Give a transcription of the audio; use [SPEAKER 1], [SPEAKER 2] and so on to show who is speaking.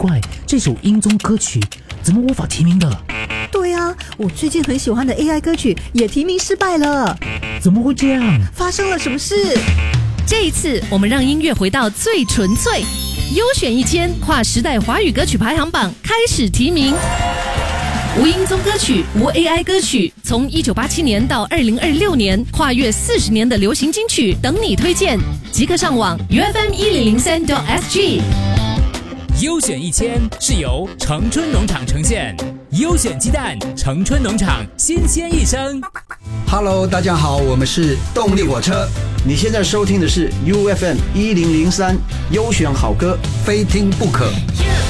[SPEAKER 1] 怪，这首音综歌曲怎么无法提名的？
[SPEAKER 2] 对啊，我最近很喜欢的 AI 歌曲也提名失败了。
[SPEAKER 1] 怎么会这样？
[SPEAKER 2] 发生了什么事？
[SPEAKER 3] 这一次，我们让音乐回到最纯粹，优选1000跨时代华语歌曲排行榜开始提名。无音综歌曲，无 AI 歌曲，从1987年到2026年，跨越40年的流行金曲等你推荐，即刻上网 UFM1003.SG。
[SPEAKER 4] 优选1000是由城春农场呈现，优选鸡蛋，城春农场新鲜一生。
[SPEAKER 5] Hello， 大家好，我们是动力火车。你现在收听的是 UFM1003，优选好歌，非听不可。